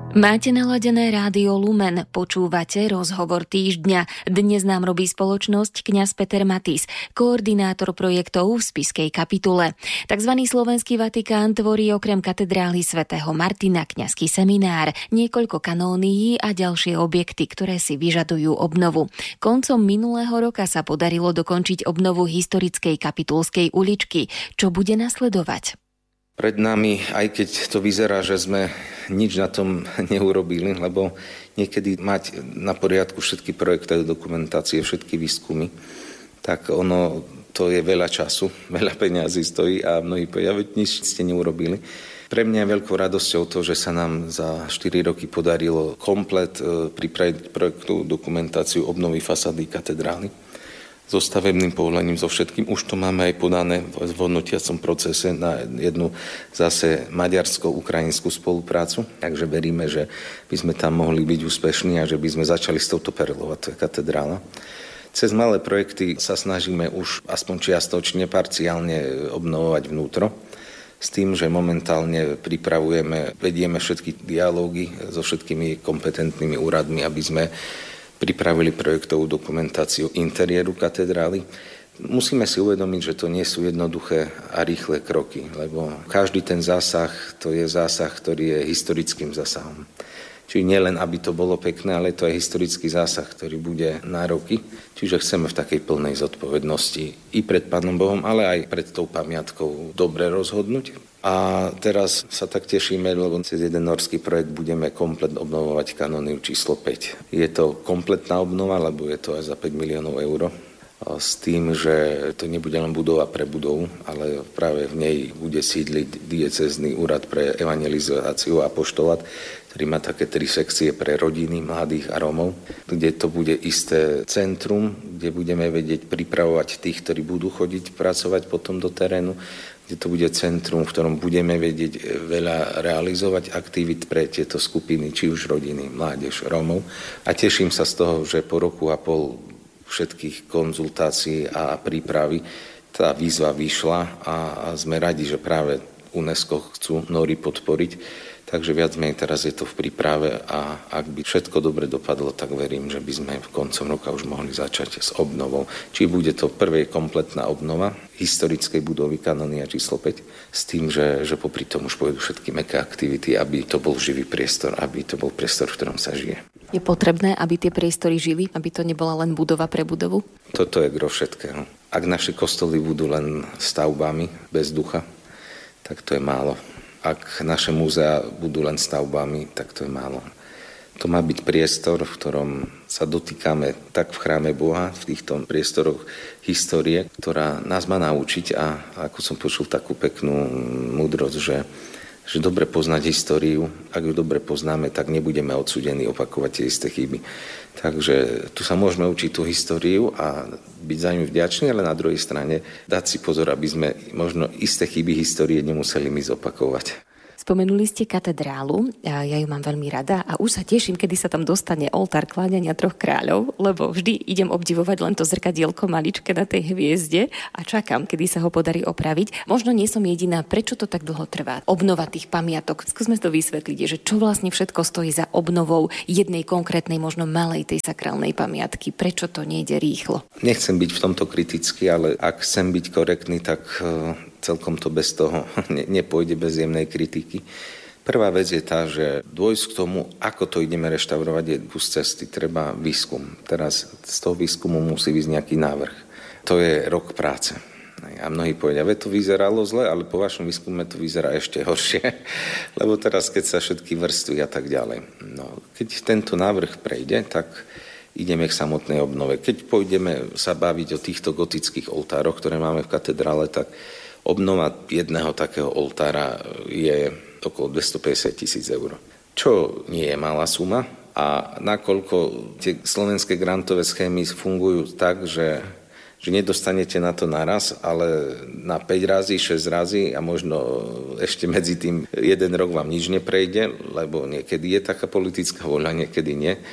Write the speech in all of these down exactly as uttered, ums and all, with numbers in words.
Máte naladené rádio Lumen, počúvate rozhovor týždňa. Dnes nám robí spoločnosť kňaz Peter Matis, koordinátor projektov v spišskej kapitule. Takzvaný slovenský Vatikán tvorí okrem katedrály svätého Martina kňazský seminár, niekoľko kanónií a ďalšie objekty, ktoré si vyžadujú obnovu. Koncom minulého roka sa podarilo dokončiť obnovu historickej Kapitulskej uličky. Čo bude nasledovať? Pred nami, aj keď to vyzerá, že sme nič na tom neurobili, lebo niekedy mať na poriadku všetky projektové dokumentácie, všetky výskumy, tak ono, to je veľa času, veľa peňazí stojí a mnohí povedia, veď nič ste neurobili. Pre mňa je veľkou radosťou to, že sa nám za štyri roky podarilo komplet pripraviť projektovú dokumentáciu obnovy fasády katedrály so stavebným povolením, so všetkým. Už to máme aj podané v hodnotiacom procese na jednu zase maďarsko-ukrajinskú spoluprácu. Takže veríme, že by sme tam mohli byť úspešní a že by sme začali s touto perlou, to je katedrála. Cez malé projekty sa snažíme už aspoň čiastočne, parciálne obnovovať vnútro. S tým, že momentálne pripravujeme, vedieme všetky dialógy so všetkými kompetentnými úradmi, aby sme pripravili projektovú dokumentáciu interiéru katedrály. Musíme si uvedomiť, že to nie sú jednoduché a rýchle kroky, lebo každý ten zásah, to je zásah, ktorý je historickým zásahom. Čiže nielen, aby to bolo pekné, ale to je historický zásah, ktorý bude na roky. Čiže chceme v takej plnej zodpovednosti i pred Pánom Bohom, ale aj pred tou pamiatkou dobre rozhodnúť. A teraz sa tak tešíme, lebo cez jeden norský projekt budeme komplet obnovovať kanóniu číslo päť. Je to kompletná obnova, lebo je to až za päť miliónov eur. S tým, že to nebude len budova pre budovu, ale práve v nej bude sídliť diecézny úrad pre evangelizáciu a apoštolát, ktorý má také tri sekcie pre rodiny, mladých a Rómov, kde to bude isté centrum, kde budeme vedieť pripravovať tých, ktorí budú chodiť pracovať potom do terénu, kde to bude centrum, v ktorom budeme vedieť veľa realizovať aktivít pre tieto skupiny, či už rodiny, mládež, Rómov. A teším sa z toho, že po roku a pol všetkých konzultácií a prípravy tá výzva vyšla a sme radi, že práve UNESCO chcú Nóri podporiť. Takže viac menej teraz je to v príprave a ak by všetko dobre dopadlo, tak verím, že by sme v koncom roka už mohli začať s obnovou. Či bude to prvej kompletná obnova historickej budovy kanónia číslo päť s tým, že, že popri tom už pôjdu všetky mäkké aktivity, aby to bol živý priestor, aby to bol priestor, v ktorom sa žije. Je potrebné, aby tie priestory žili, aby to nebola len budova pre budovu? Toto je gro všetkého. Ak naše kostoly budú len stavbami bez ducha, tak to je málo. Ak naše múzea budú len stavbami, tak to je málo. To má byť priestor, v ktorom sa dotýkame tak v chráme Boha, v týchto priestoroch histórie, ktorá nás má naučiť a ako som počul takú peknú múdrosť, že, že dobre poznať históriu, ak ju dobre poznáme, tak nebudeme odsúdení opakovať tie isté chyby. Takže tu sa môžeme učiť tú históriu a byť za ňu vďační, ale na druhej strane dať si pozor, aby sme možno isté chyby histórie nemuseli my zopakovať. Spomenuli ste katedrálu, ja ju mám veľmi rada a už sa teším, kedy sa tam dostane oltár kláňania troch kráľov, lebo vždy idem obdivovať len to zrkadielko maličké na tej hviezde a čakám, kedy sa ho podarí opraviť. Možno nie som jediná, prečo to tak dlho trvá? Obnova tých pamiatok. Skúsme to vysvetliť, že čo vlastne všetko stojí za obnovou jednej konkrétnej, možno malej tej sakrálnej pamiatky. Prečo to nejde rýchlo? Nechcem byť v tomto kritický, ale ak chcem byť korektný, tak celkom to bez toho nepôjde bez jemnej kritiky. Prvá vec je tá, že dôjsť k tomu, ako to ideme reštaurovať, je kus cesty. Treba výskum. Teraz z toho výskumu musí byť nejaký návrh. To je rok práce. A mnohí povedia, že to vyzeralo zle, ale po vašom výskume to vyzerá ešte horšie. Lebo teraz, keď sa všetky vrství a tak ďalej. No, keď tento návrh prejde, tak ideme k samotnej obnove. Keď pôjdeme sa baviť o týchto gotických oltároch, ktoré máme v katedrále, tak obnova jedného takého oltára je okolo dvestopäťdesiat tisíc eur. Čo nie je malá suma a nakoľko tie slovenské grantové schémy fungujú tak, že, že nedostanete na to naraz, ale na päť razy, šesť razy a možno ešte medzi tým jeden rok vám nič neprejde, lebo niekedy je taká politická voľa, niekedy nie,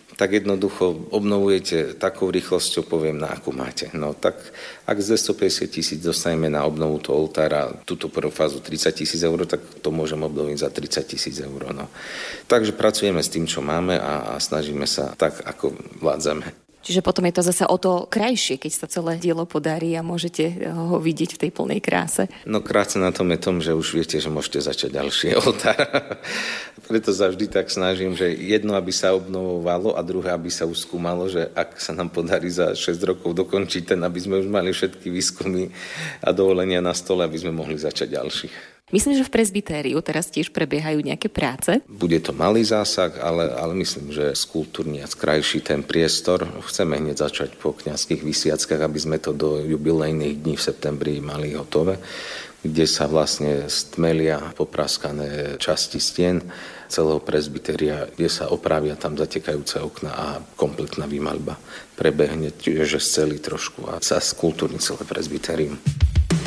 tak jednoducho obnovujete takou rýchlosťou, poviem, na akú máte. No tak ak z dvestopäťdesiat tisíc dostaneme na obnovu toho oltára túto prvú fázu tridsať tisíc eur, tak to môžem obnoviť za tridsať tisíc eur. No. Takže pracujeme s tým, čo máme a, a snažíme sa tak, ako vládzame. Čiže potom je to zase o to krajšie, keď sa celé dielo podarí a môžete ho vidieť v tej plnej kráse. No krásne na tom je tom, že už viete, že môžete začať ďalší oltár. Preto sa vždy tak snažím, že jedno, aby sa obnovovalo a druhé, aby sa už skúmalo, že ak sa nám podarí za šesť rokov dokončiť ten, aby sme už mali všetky výskumy a dovolenia na stole, aby sme mohli začať ďalší. Myslím, že v presbytériu teraz tiež prebiehajú nejaké práce. Bude to malý zásah, ale, ale myslím, že skúlturní a krajší ten priestor. Chceme hneď začať po kňazských vysviackách, aby sme to do jubilejných dní v septembri mali hotové, kde sa vlastne stmelia popraskané časti stien celého presbytéria, kde sa opravia tam zatekajúce okna a kompletná výmaľba prebehne, čiže celý trošku a sa skúlturní celé presbytérium.